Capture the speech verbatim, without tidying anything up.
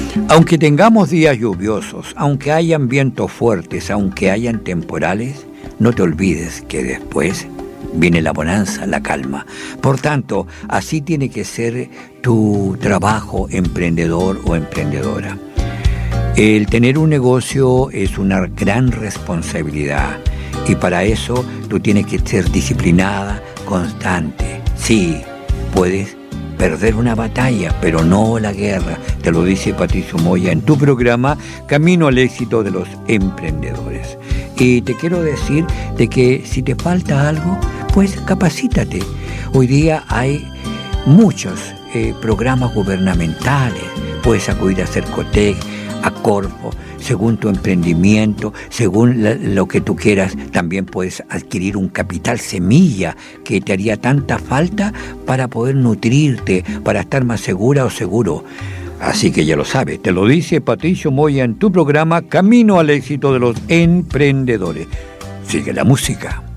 Aunque tengamos días lluviosos, aunque hayan vientos fuertes, aunque hayan temporales, no te olvides que después viene la bonanza, la calma. Por tanto, así tiene que ser tu trabajo, emprendedor o emprendedora. El tener un negocio es una gran responsabilidad y para eso tú tienes que ser disciplinada, constante. Sí, puedes perder una batalla, pero no la guerra. Te lo dice Patricio Moya en tu programa Camino al Éxito de los Emprendedores. Y te quiero decir de que si te falta algo, pues capacítate. Hoy día hay muchos eh, programas gubernamentales. Puedes acudir a Cercotec, a Corfo, según tu emprendimiento, según la, lo que tú quieras. También puedes adquirir un capital semilla que te haría tanta falta para poder nutrirte, para estar más segura o seguro. Así que ya lo sabes, te lo dice Patricio Moya en tu programa Camino al Éxito de los Emprendedores. Sigue la música.